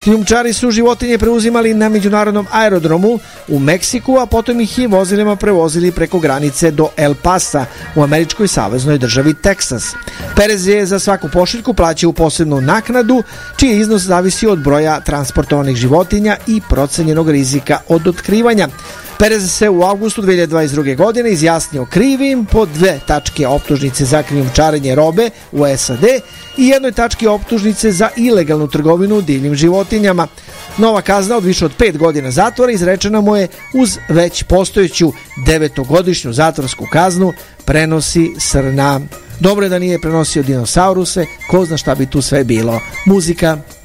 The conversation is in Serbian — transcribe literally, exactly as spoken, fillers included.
Krijumčari su životinje preuzimali na međunarodnom aerodromu u Meksiku, a potom ih i vozilima prevozili preko granice do El Pasa u američkoj saveznoj državi Teksas. Perez je za svaku pošiljku plaćao posebnu naknadu, čiji iznos zavisi od broja transportovanih životinja i procenjenog rizika od otkrivanja. Perez se u avgustu dve hiljade dvadeset druge. godine izjasnio krivim po dve tačke optužnice za krijumčarenje robe u S A D i jednoj tački optužnice za ilegalnu trgovinu divljim životinjama. Nova kazna od više od pet godina zatvora izrečena mu je uz već postojeću devetogodišnju zatvorsku kaznu, prenosi Srna. Dobro je da nije prenosio dinosauruse, ko zna šta bi tu sve bilo. Muzika.